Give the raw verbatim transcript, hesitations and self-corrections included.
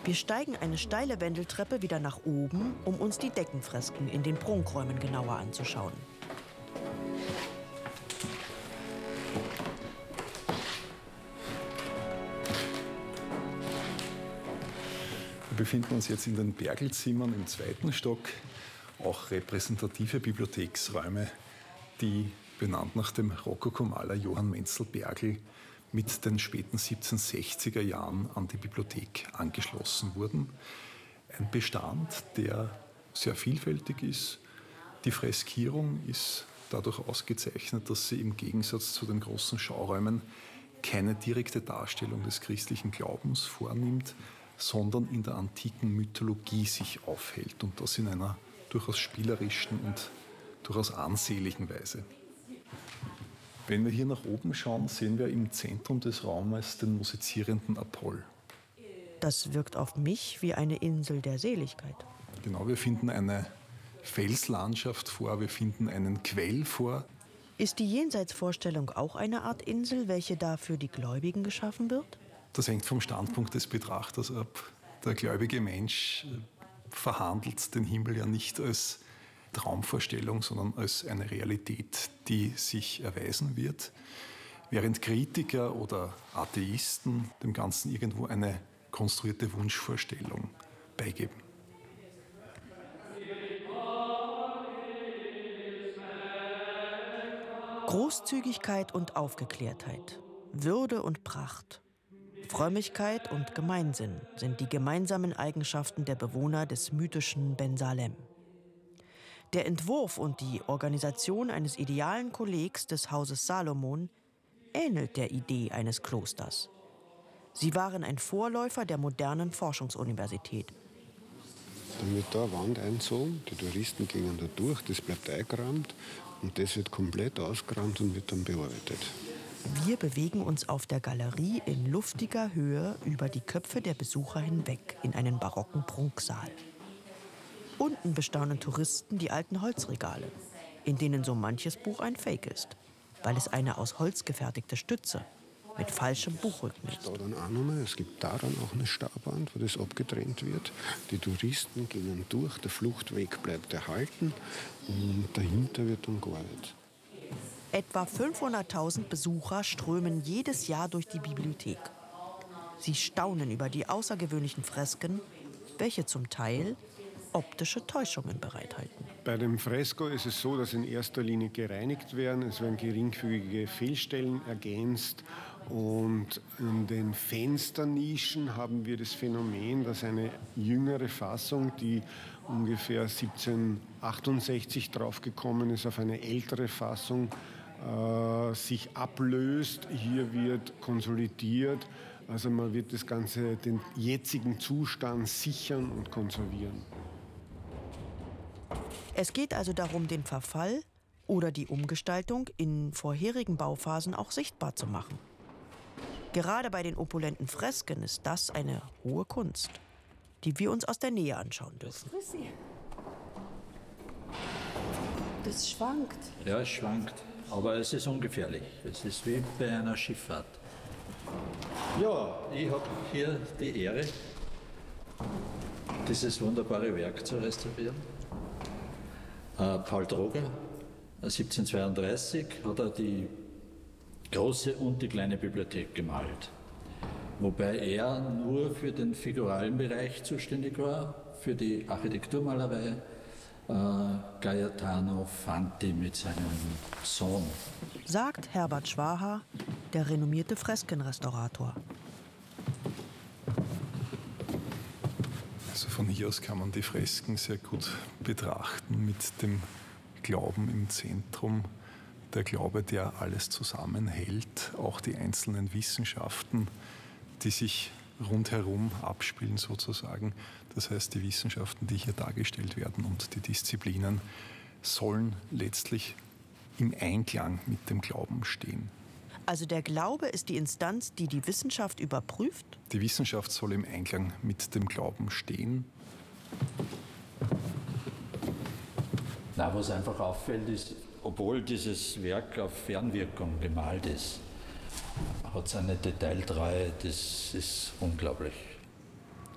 Wir steigen eine steile Wendeltreppe wieder nach oben, um uns die Deckenfresken in den Prunkräumen genauer anzuschauen. Wir befinden uns jetzt in den Bergelzimmern im zweiten Stock, auch repräsentative Bibliotheksräume, die benannt nach dem Rokoko-Maler Johann Menzel Bergel mit den späten siebzehnhundertsechziger Jahren an die Bibliothek angeschlossen wurden. Ein Bestand, der sehr vielfältig ist. Die Freskierung ist dadurch ausgezeichnet, dass sie im Gegensatz zu den großen Schauräumen keine direkte Darstellung des christlichen Glaubens vornimmt, sondern in der antiken Mythologie sich aufhält und das in einer durchaus spielerischen und durchaus ansehnlichen Weise. Wenn wir hier nach oben schauen, sehen wir im Zentrum des Raumes den musizierenden Apoll. Das wirkt auf mich wie eine Insel der Seligkeit. Genau, wir finden eine Felslandschaft vor, wir finden einen Quell vor. Ist die Jenseitsvorstellung auch eine Art Insel, welche da für die Gläubigen geschaffen wird? Das hängt vom Standpunkt des Betrachters ab. Der gläubige Mensch verhandelt den Himmel ja nicht als Traumvorstellung, sondern als eine Realität, die sich erweisen wird, während Kritiker oder Atheisten dem Ganzen irgendwo eine konstruierte Wunschvorstellung beigeben. Großzügigkeit und Aufgeklärtheit, Würde und Pracht, Frömmigkeit und Gemeinsinn sind die gemeinsamen Eigenschaften der Bewohner des mythischen Ben Salem. Der Entwurf und die Organisation eines idealen Kollegs des Hauses Salomon ähnelt der Idee eines Klosters. Sie waren ein Vorläufer der modernen Forschungsuniversität. Dann wird da eine Wand eingezogen, die Touristen gehen da durch, das bleibt eingerammt und das wird komplett ausgerammt und wird dann bearbeitet. Wir bewegen uns auf der Galerie in luftiger Höhe über die Köpfe der Besucher hinweg in einen barocken Prunksaal. Unten bestaunen Touristen die alten Holzregale, in denen so manches Buch ein Fake ist, weil es eine aus Holz gefertigte Stütze mit falschem Buchrücken ist. Da dann auch noch mal, es gibt da dann auch eine Starband, wo das abgetrennt wird. Die Touristen gehen durch, der Fluchtweg bleibt erhalten und dahinter wird dann gearbeitet. Etwa fünfhunderttausend Besucher strömen jedes Jahr durch die Bibliothek. Sie staunen über die außergewöhnlichen Fresken, welche zum Teil optische Täuschungen bereithalten. Bei dem Fresko ist es so, dass in erster Linie gereinigt werden. Es werden geringfügige Fehlstellen ergänzt. Und in den Fensternischen haben wir das Phänomen, dass eine jüngere Fassung, die ungefähr siebzehnhundertachtundsechzig draufgekommen ist, auf eine ältere Fassung äh, sich ablöst. Hier wird konsolidiert. Also man wird das Ganze, den jetzigen Zustand sichern und konservieren. Es geht also darum, den Verfall oder die Umgestaltung in vorherigen Bauphasen auch sichtbar zu machen. Gerade bei den opulenten Fresken ist das eine hohe Kunst, die wir uns aus der Nähe anschauen dürfen. Das schwankt. Ja, es schwankt, aber es ist ungefährlich. Es ist wie bei einer Schifffahrt. Ja, ich habe hier die Ehre, dieses wunderbare Werk zu restaurieren. Äh, Paul Droger, siebzehnhundertzweiunddreißig, hat er die große und die kleine Bibliothek gemalt. Wobei er nur für den figuralen Bereich zuständig war, für die Architekturmalerei. Äh, Gaetano Fanti mit seinem Sohn. Sagt Herbert Schwaha, der renommierte Freskenrestaurator. Also von hier aus kann man die Fresken sehr gut betrachten mit dem Glauben im Zentrum. Der Glaube, der alles zusammenhält, auch die einzelnen Wissenschaften, die sich rundherum abspielen sozusagen. Das heißt, die Wissenschaften, die hier dargestellt werden und die Disziplinen sollen letztlich im Einklang mit dem Glauben stehen. Also der Glaube ist die Instanz, die die Wissenschaft überprüft? Die Wissenschaft soll im Einklang mit dem Glauben stehen. Na, was einfach auffällt, ist, obwohl dieses Werk auf Fernwirkung gemalt ist, hat es eine Detailtreue, das ist unglaublich.